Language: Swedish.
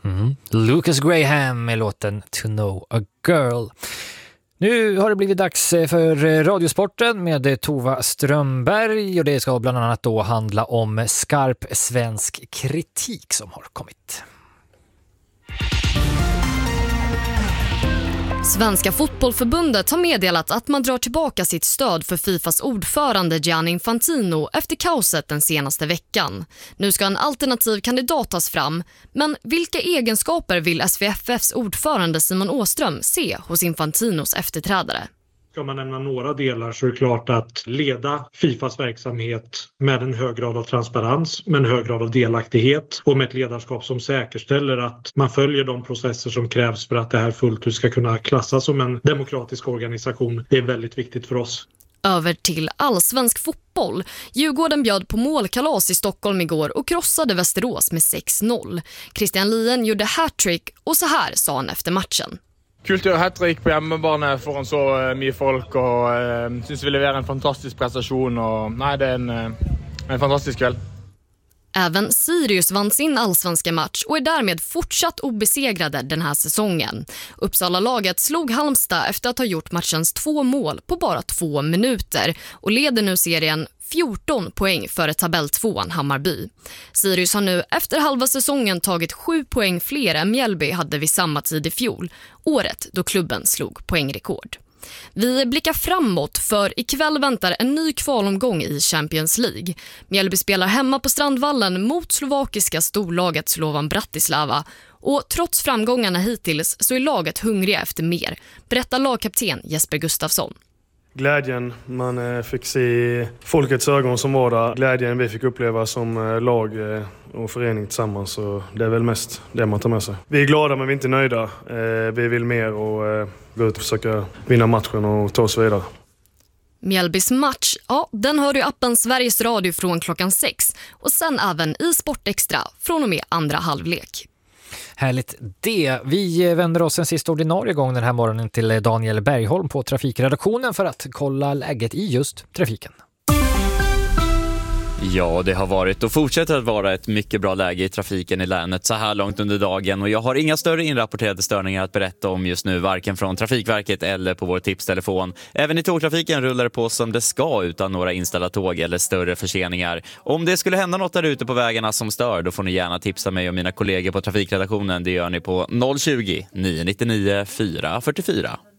Lucas Graham med låten To Know a Girl. Nu har det blivit dags för Radiosporten med Tova Strömberg och det ska bland annat då handla om skarp svensk kritik som har kommit. Svenska fotbollförbundet har meddelat att man drar tillbaka sitt stöd för Fifas ordförande Gianni Infantino efter kaoset den senaste veckan. Nu ska en alternativ kandidat tas fram, men vilka egenskaper vill SVFFs ordförande Simon Åström se hos Infantinos efterträdare? Ska man nämna några delar så är det klart att leda Fifas verksamhet med en hög grad av transparens, med en hög grad av delaktighet och med ett ledarskap som säkerställer att man följer de processer som krävs för att det här fullt ut ska kunna klassas som en demokratisk organisation. Det är väldigt viktigt för oss. Över till allsvensk fotboll. Djurgården bjöd på målkalas i Stockholm igår och krossade Västerås med 6-0. Christian Lien gjorde hattrick och så här sa han efter matchen. Kult å gjøre hat-trick på hjemmebane foran så mye folk, og synes vi leverer en fantastisk prestasjon, og nei, det är en fantastisk kväll. Även Sirius vann sin allsvenska match och är därmed fortsatt obesegrade den här säsongen. Uppsala-laget slog Halmstad efter att ha gjort matchens 2 mål på bara 2 minuter och leder nu serien 14 poäng före tabelltvåan Hammarby. Sirius har nu efter halva säsongen tagit 7 poäng fler än Mjällby hade vid samma tid i fjol, året då klubben slog poängrekord. Vi blickar framåt för ikväll väntar en ny kvalomgång i Champions League. Mjällby spelar hemma på Strandvallen mot slovakiska storlaget Slovan Bratislava och trots framgångarna hittills så är laget hungriga efter mer, berättar lagkapten Jesper Gustafsson. Glädjen man fick se i folkets ögon som var där, glädjen vi fick uppleva som lag och förening tillsammans, så det är väl mest det man tar med sig. Vi är glada men vi är inte nöjda, vi vill mer och gå ut och försöka vinna matchen och ta oss vidare. Mjällbys match, ja, den hör du i appen Sveriges Radio från klockan 6 och sen även i Sportextra från och med andra halvlek. Härligt det. Vi vänder oss en sista ordinarie gång den här morgonen till Daniel Bergholm på trafikredaktionen för att kolla läget i just trafiken. Ja, det har varit och fortsätter att vara ett mycket bra läge i trafiken i länet så här långt under dagen och jag har inga större inrapporterade störningar att berätta om just nu, varken från Trafikverket eller på vår tipstelefon. Även i tågtrafiken rullar det på som det ska utan några inställda tåg eller större förseningar. Om det skulle hända något där ute på vägarna som stör, då får ni gärna tipsa mig och mina kollegor på trafikredaktionen. Det gör ni på 020 999 444.